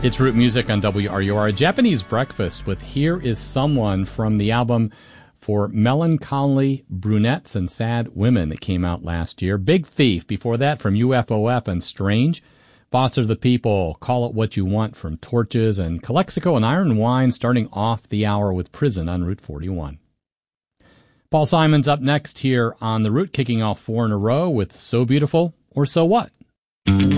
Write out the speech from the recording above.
It's Root Music on WRUR, a Japanese breakfast with Here Is Someone from the album For Melancholy Brunettes and Sad Women that came out last year. Big Thief, before that from UFOF and Strange. Boss of the People, Call It What You Want from Torches, and Calexico and Iron Wine starting off the hour with Prison on Route 41. Paul Simon's up next here on The Root, kicking off 4 in a row with So Beautiful or So What?